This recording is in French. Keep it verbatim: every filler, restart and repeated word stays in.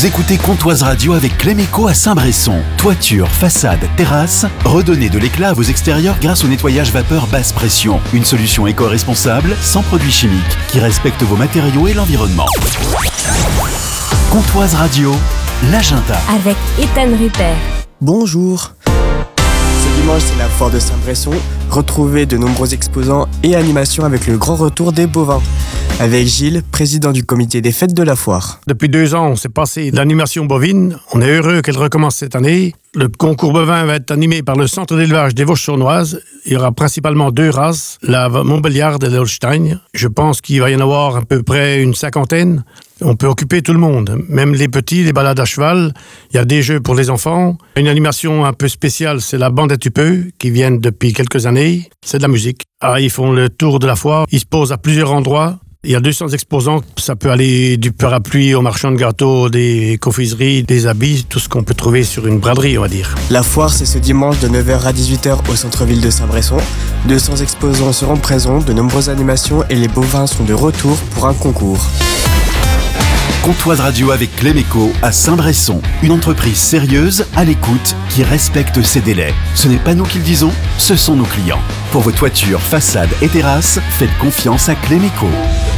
Vous écoutez Comptoise Radio avec Cléméco à Saint-Bresson. Toiture, façade, terrasse, redonnez de l'éclat à vos extérieurs grâce au nettoyage vapeur basse pression. Une solution éco-responsable, sans produits chimiques, qui respecte vos matériaux et l'environnement. Comptoise Radio, l'agenda. Avec Ethan Rupert. Bonjour. Ce dimanche, c'est la foire de Saint-Bresson. Retrouvez de nombreux exposants et animations avec le grand retour des bovins. Avec Gilles, président du comité des fêtes de la foire. Depuis deux ans, on s'est passé l'animation bovine. On est heureux qu'elle recommence cette année. Le concours bovin va être animé par le centre d'élevage des Vosges sournoises. Il y aura principalement deux races, la Montbéliarde et l'Holstein. Je pense qu'il va y en avoir à peu près une cinquantaine. On peut occuper tout le monde, même les petits, les balades à cheval. Il y a des jeux pour les enfants. Une animation un peu spéciale, c'est la bande à tupeux, qui viennent depuis quelques années. C'est de la musique. Ah, ils font le tour de la foire. Ils se posent à plusieurs endroits. Il y a deux cents exposants. Ça peut aller du parapluie au marchand de gâteaux, des confiseries, des habits, tout ce qu'on peut trouver sur une braderie, on va dire. La foire, c'est ce dimanche de neuf heures à dix-huit heures au centre-ville de Saint-Bresson. deux cents exposants seront présents, de nombreuses animations et les bovins sont de retour pour un concours. Comptoise Radio avec Cléméco à Saint-Bresson. Une entreprise sérieuse, à l'écoute, qui respecte ses délais. Ce n'est pas nous qui le disons, ce sont nos clients. Pour vos toitures, façades et terrasses, faites confiance à Cléméco.